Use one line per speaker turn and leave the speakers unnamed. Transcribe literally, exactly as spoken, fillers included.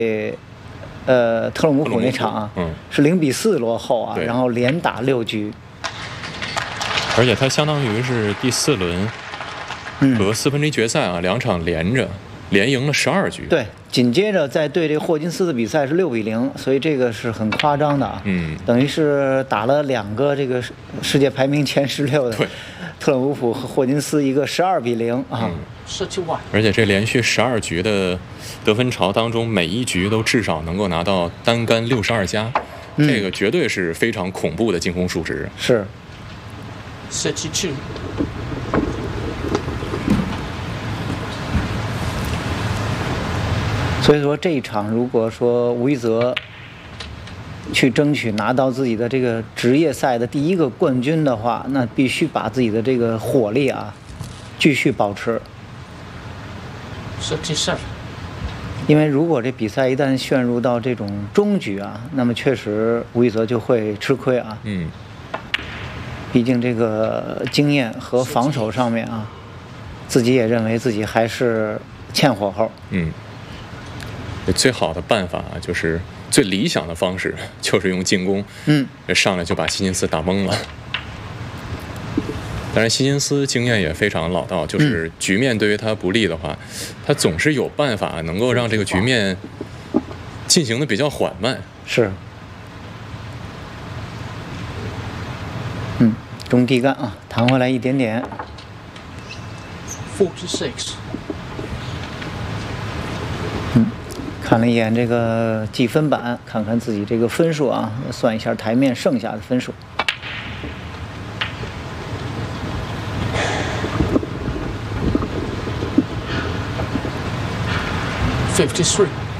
呃特鲁姆普那场啊，
嗯，
是零比四落后啊，
对
然后连打六局，
而且他相当于是第四轮和四分之一决赛啊、嗯、两场连着连赢了十二局。
对，紧接着再对这个霍金斯的比赛是六比零，所以这个是很夸张的啊。
嗯，
等于是打了两个这个世界排名前十六的特鲁姆普和霍金斯一个十二比零啊。
嗯，而且这连续十二局的得分潮当中，每一局都至少能够拿到单杆六十二加，
嗯，
这个绝对是非常恐怖的进攻数值。
是。所以说这一场，如果说吴一泽去争取拿到自己的这个职业赛的第一个冠军的话，那必须把自己的这个火力啊继续保持。因为如果这比赛一旦陷入到这种终局啊，那么确实吴一泽就会吃亏啊。
嗯。
毕竟这个经验和防守上面啊，自己也认为自己还是欠火候。
嗯。最好的办法啊，就是最理想的方式，就是用进攻，
嗯，
上来就把希金斯打懵了。当然，希金斯经验也非常老道，就是局面对于他不利的话，嗯、他总是有办法能够让这个局面进行的比较缓慢。
是，嗯，中地杆啊，弹回来一点点。
forty-six。
嗯。看了一眼这个计分板，看看自己这个分数啊，算一下台面剩下的分数。
fifty-three。